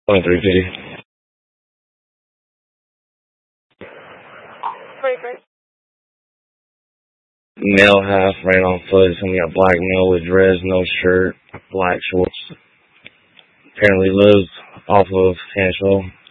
2350. 23. Male half, ran on foot. Somebody got black male with dreads, no shirt, black shorts. Apparently lives off of Hanshville.